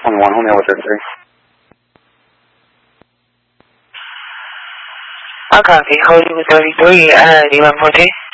21, who know what that is? I copy. Hollywood 33, 1114.